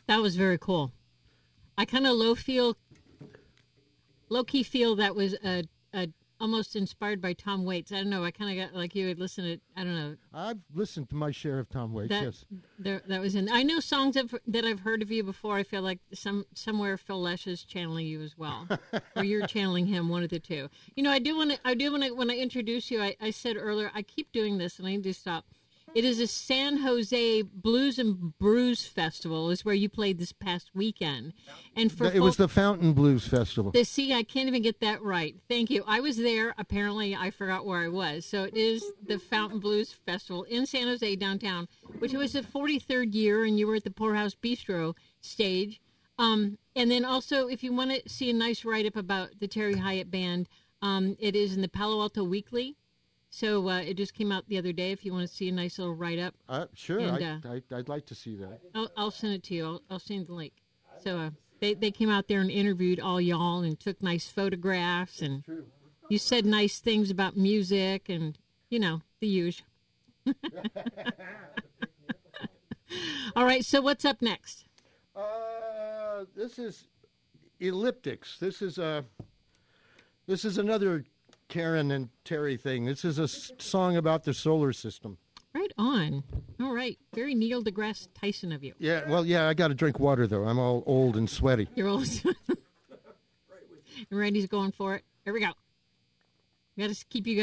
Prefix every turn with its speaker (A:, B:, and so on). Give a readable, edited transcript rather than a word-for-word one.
A: That was very cool. I kind of low key feel that was a almost inspired by Tom Waits. I don't know. I kind of got like you would listen to. I don't know.
B: I've listened to my share of Tom Waits. Yes,
A: that was in. I know songs that I've heard of you before. I feel like somewhere Phil Lesh is channeling you as well, or you're channeling him. One of the two. You know, I do want to. When I introduce you, I said earlier I keep doing this, and I need to stop. It is a San Jose Blues and Brews Festival, is where you played this past weekend, and
B: it was the Fountain Blues Festival.
A: See, I can't even get that right. Thank you. I was there. Apparently, I forgot where I was. So it is the Fountain Blues Festival in San Jose downtown, which was the 43rd year, and you were at the Poorhouse Bistro stage. And then also, if you want to see a nice write-up about the Terry Hyatt Band, it is in the Palo Alto Weekly. So it just came out the other day. If you want to see a nice little write-up,
B: sure, and, I'd like to see that.
A: I'll send it to you. I'll send the link. So they came out there and interviewed all y'all and took nice photographs, and you said nice things about music and the usual. All right. So what's up next?
B: This is Elliptics. This is another Karen and Terry thing. This is a song about the solar system.
A: Right on. All right. Very Neil deGrasse Tyson of you.
B: Yeah, well, I got to drink water, though. I'm all old and sweaty.
A: You're old. And Randy's going for it. Here we go. We got to keep you guys.